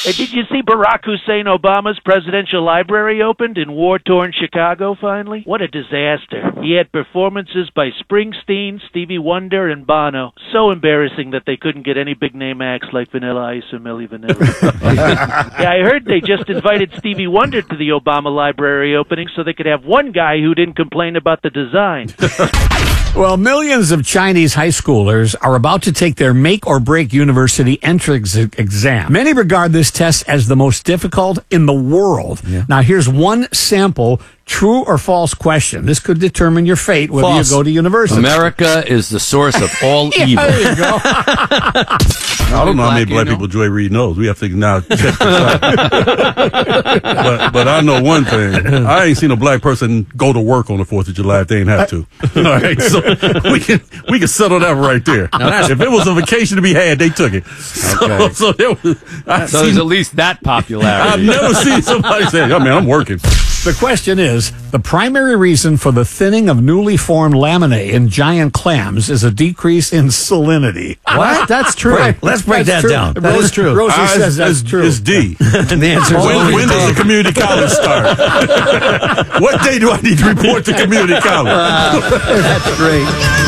Did you see Barack Hussein Obama's presidential library opened in war-torn Chicago finally? What a disaster. He had performances by Springsteen, Stevie Wonder, and Bono. So embarrassing that they couldn't get any big-name acts like Vanilla Ice or Milli Vanilli. Yeah, I heard they just invited Stevie Wonder to the Obama library opening so they could have one guy who didn't complain about the design. Well, millions of Chinese high schoolers are about to take their make-or-break university entrance exam. Many regard this test as the most difficult in the world. Yeah. Now, here's one sample true or false question. This could determine your fate, whether False. you go to university. America is the source of all evil. There you go. I don't know how many black people enjoy reading those. We have to now check this out. but I know one thing. I ain't seen a black person go to work on the 4th of July if they ain't have to. All right, so we can settle that right there. If it was a vacation to be had, they took it. Okay. So there's at least that popularity. I've never seen somebody say, "Oh man, I'm working." The question is, the primary reason for the thinning of newly formed laminae in giant clams is a decrease in salinity. What? That's true. Right. Let's break that down. That is true. Rosie says that's true. It's D. And the answer is When does the community college start? What day do I need to report to community college? That's great.